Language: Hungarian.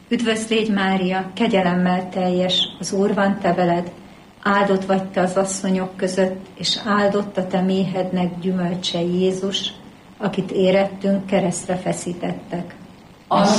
Üdvözl légy Mária, kegyelemmel teljes, az Úr van te veled, áldott vagy te az asszonyok között, és áldott a te méhednek gyümölcse Jézus, akit érettünk keresztre feszítettek.